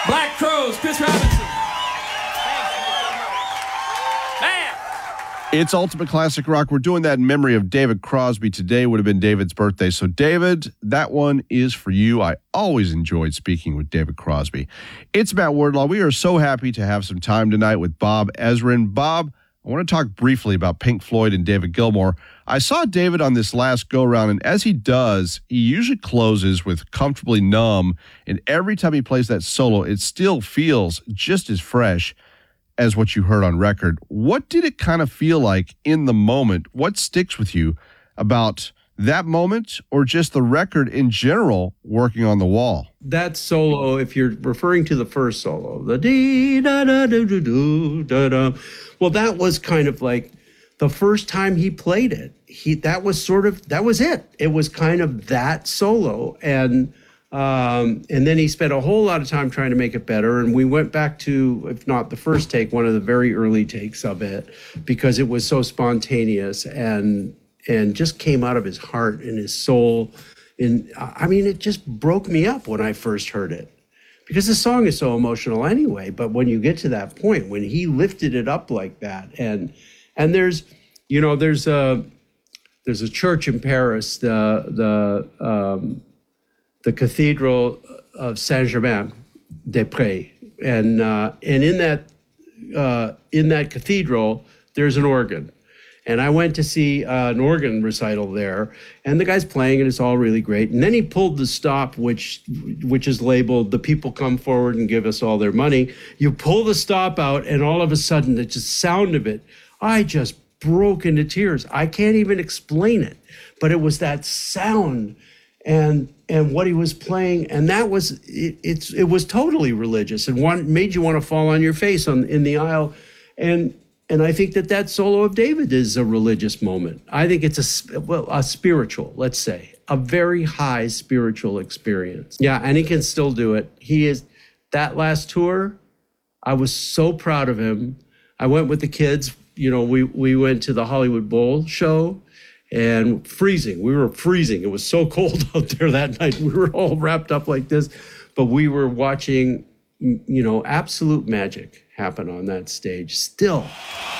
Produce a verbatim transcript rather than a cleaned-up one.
Black Crowes, Chris Robinson. Man. It's Ultimate Classic Rock. We're doing that in memory of David Crosby. Today would have been David's birthday. So, David, that one is for you. I always enjoyed speaking with David Crosby. It's Matt Wardlaw. We are so happy to have some time tonight with Bob Ezrin. Bob, I want to talk briefly about Pink Floyd and David Gilmour. I saw David on this last go-round, and as he does, he usually closes with Comfortably Numb, and every time he plays that solo, it still feels just as fresh as what you heard on record. What did it kind of feel like in the moment? What sticks with you about that moment or just the record in general working on the wall? That solo, if you're referring to the first solo, the dee da da do do do da da, well, that was kind of like the first time he played it. He that was sort of that was it. It was kind of that solo, and um, and then he spent a whole lot of time trying to make it better. And we went back to, if not the first take, one of the very early takes of it, because it was so spontaneous and and just came out of his heart and his soul. And I mean, it just broke me up when I first heard it, because the song is so emotional anyway. But when you get to that point, when he lifted it up like that, and and there's, you know, there's a there's a church in Paris, the the um, the Cathedral of Saint-Germain-des-Prés, and uh, and in that uh, in that cathedral, there's an organ. And I went to see uh, an organ recital there, and the guy's playing, and it's all really great. And then he pulled the stop, which which is labeled, "The people come forward and give us all their money." You pull the stop out, and all of a sudden, the just sound of it, I just broke into tears. I can't even explain it, but it was that sound and and what he was playing, and that was it. It's it was totally religious, and one made you want to fall on your face on in the aisle, and. And I think that that solo of David is a religious moment. I think it's a, well, a spiritual, let's say, a very high spiritual experience. Yeah, and he can still do it. He is, that last tour, I was so proud of him. I went with the kids, you know, we, we went to the Hollywood Bowl show, and freezing, we were freezing. It was so cold out there that night. We were all wrapped up like this, but we were watching, you know, absolute magic happen on that stage still.